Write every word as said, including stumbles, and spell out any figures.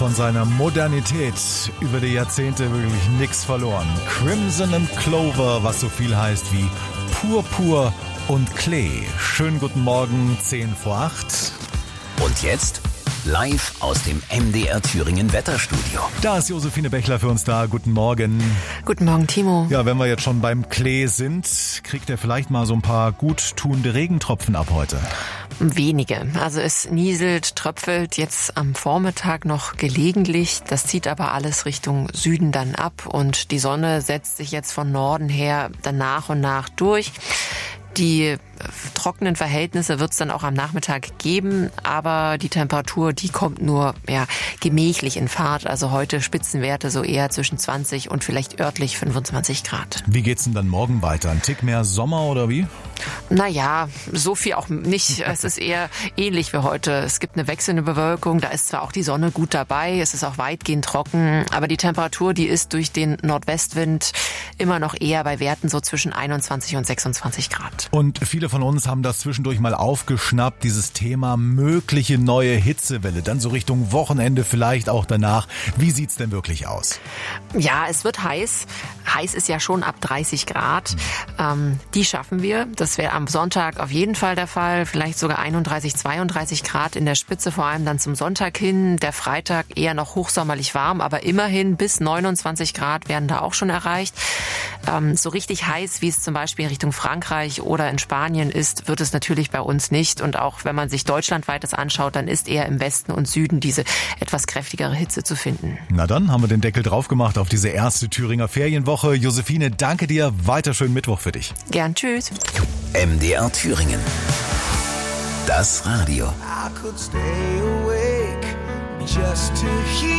von seiner Modernität über die Jahrzehnte wirklich nichts verloren. Crimson and Clover, was so viel heißt wie Purpur und Klee. Schönen guten Morgen, zehn vor acht. Und jetzt live aus dem M D R Thüringen Wetterstudio. Da ist Josephine Bechler für uns da. Guten Morgen. Guten Morgen, Timo. Ja, wenn wir jetzt schon beim Klee sind, kriegt er vielleicht mal so ein paar guttunende Regentropfen ab heute? Wenige. Also es nieselt, tröpfelt jetzt am Vormittag noch gelegentlich. Das zieht aber alles Richtung Süden dann ab und die Sonne setzt sich jetzt von Norden her dann nach und nach durch. Die trockenen Verhältnisse wird es dann auch am Nachmittag geben, aber die Temperatur, die kommt nur ja, gemächlich in Fahrt. Also heute Spitzenwerte so eher zwischen zwanzig und vielleicht örtlich fünfundzwanzig Grad. Wie geht's denn dann morgen weiter? Ein Tick mehr Sommer oder wie? Naja, so viel auch nicht. Es ist eher ähnlich wie heute. Es gibt eine wechselnde Bewölkung, da ist zwar auch die Sonne gut dabei, es ist auch weitgehend trocken, aber die Temperatur, die ist durch den Nordwestwind immer noch eher bei Werten so zwischen einundzwanzig und sechsundzwanzig Grad. Und viele von uns haben das zwischendurch mal aufgeschnappt, dieses Thema mögliche neue Hitzewelle, dann so Richtung Wochenende, vielleicht auch danach. Wie sieht's denn wirklich aus? Ja, es wird heiß. Heiß ist ja schon ab dreißig Grad. Ähm, die schaffen wir. Das wäre am Sonntag auf jeden Fall der Fall. Vielleicht sogar einunddreißig, zweiunddreißig Grad in der Spitze, vor allem dann zum Sonntag hin. Der Freitag eher noch hochsommerlich warm, aber immerhin bis neunundzwanzig Grad werden da auch schon erreicht. Ähm, so richtig heiß, wie es zum Beispiel Richtung Frankreich oder in Spanien ist, wird es natürlich bei uns nicht. Und auch wenn man sich deutschlandweites anschaut, dann ist eher im Westen und Süden diese etwas kräftigere Hitze zu finden. Na dann haben wir den Deckel drauf gemacht auf diese erste Thüringer Ferienwoche. Josephine, danke dir. Weiter schönen Mittwoch für dich. Gern, tschüss. M D R Thüringen. Das Radio. I could stay awake just to hear